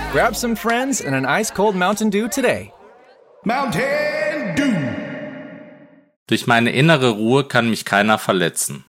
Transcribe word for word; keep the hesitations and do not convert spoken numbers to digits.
Grab some friends and an ice-cold Mountain Dew today. Mountain Dew. Durch meine innere Ruhe kann mich keiner verletzen.